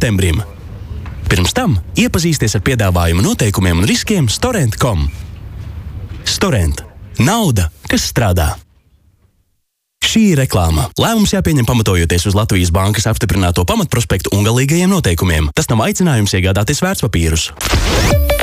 septembrim. Pirms tam iepazīsties ar piedāvājumu noteikumiem un riskiem Storrent.com. Storrent. Nauda, kas strādā. Šī ir reklāma. Lēmums jāpieņem pamatojoties uz Latvijas Bankas apstiprināto pamatprospektu un galīgajiem noteikumiem. Tas nav aicinājums iegādāties vērtspapīrus.